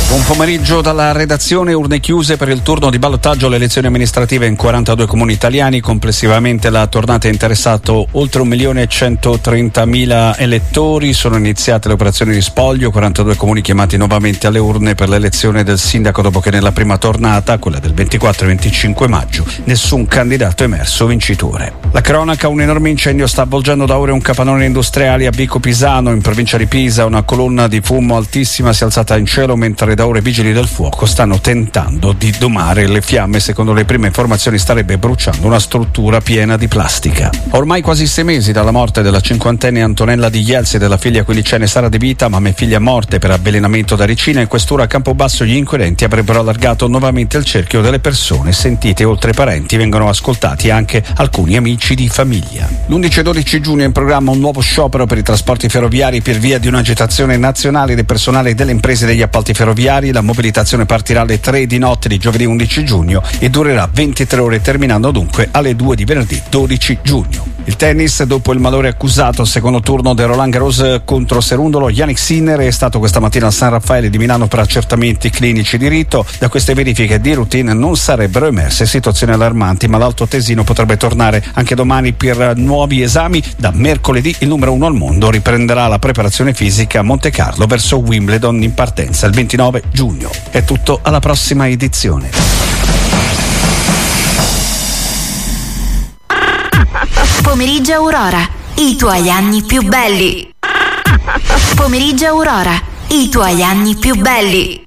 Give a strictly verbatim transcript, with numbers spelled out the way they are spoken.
Buon pomeriggio dalla redazione. Urne chiuse per il turno di ballottaggio alle elezioni amministrative in quarantadue comuni italiani. Complessivamente la tornata ha interessato oltre un milione e centotrentamila elettori. Sono iniziate le operazioni di spoglio, quarantadue comuni chiamati nuovamente alle urne per l'elezione del sindaco dopo che nella prima tornata, quella del ventiquattro e venticinque maggio, nessun candidato è emerso vincitore. La cronaca: un enorme incendio sta avvolgendo da ore un capannone industriale a Vico Pisano, in provincia di Pisa. Una colonna di fumo altissima si è alzata in cielo mentre da ore vigili del fuoco stanno tentando di domare le fiamme. Secondo le prime informazioni starebbe bruciando una struttura piena di plastica. Ormai quasi sei mesi dalla morte della cinquantenne Antonella Di Ielsi e della figlia quindicenne Sara De Vita, mamma e figlia morte per avvelenamento da ricina. In questura a Campobasso gli inquirenti avrebbero allargato nuovamente il cerchio delle persone sentite. Oltre ai parenti vengono ascoltati anche alcuni amici di famiglia. l'undici e dodici giugno è in programma un nuovo sciopero per i trasporti ferroviari per via di un'agitazione nazionale del personale delle imprese degli appalti ferroviari. La mobilitazione partirà alle tre di notte di giovedì undici giugno e durerà ventitré ore, terminando dunque alle due di venerdì dodici giugno. Il tennis: dopo il malore accusato al secondo turno del Roland Garros contro Serundolo, Jannik Sinner è stato questa mattina al San Raffaele di Milano per accertamenti clinici di rito. Da queste verifiche di routine non sarebbero emerse situazioni allarmanti, ma l'Alto Tesino potrebbe tornare anche domani per nuovi esami. Da mercoledì il numero uno al mondo riprenderà la preparazione fisica a Monte Carlo verso Wimbledon, in partenza il ventinove giugno. È tutto, alla prossima edizione. Pomeriggio Aurora, i tuoi anni più belli. Pomeriggio Aurora, i tuoi anni più belli.